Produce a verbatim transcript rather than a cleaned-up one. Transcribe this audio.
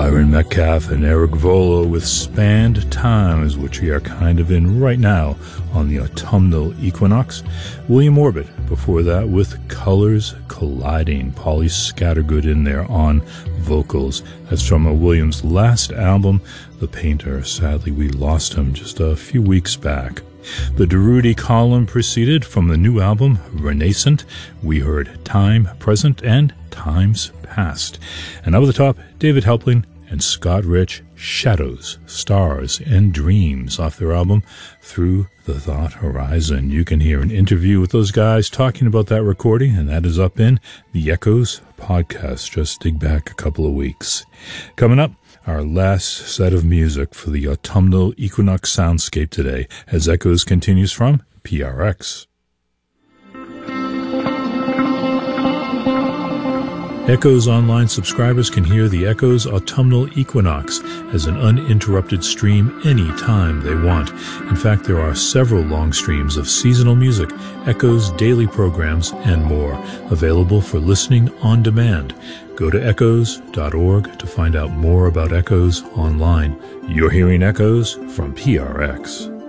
Byron Metcalf and Eric Volo with Spanned Times, which we are kind of in right now on the autumnal equinox. William Orbit before that with Colors Colliding. Polly Scattergood in there on vocals. That's from a Williams' last album, The Painter. Sadly, we lost him just a few weeks back. The Durruti column preceded from the new album, Renascent. We heard Time Present and Times Past. And over the top, David Helpling and Scott Rich, Shadows, Stars, and Dreams off their album, Through the Thought Horizon. You can hear an interview with those guys talking about that recording, and that is up in the Echoes podcast. Just dig back a couple of weeks. Coming up, our last set of music for the autumnal equinox soundscape today, as Echoes continues from P R X. Echoes Online subscribers can hear the Echoes Autumnal Equinox as an uninterrupted stream anytime they want. In fact, there are several long streams of seasonal music, Echoes daily programs, and more, available for listening on demand. Go to echoes dot org to find out more about Echoes Online. You're hearing Echoes from P R X.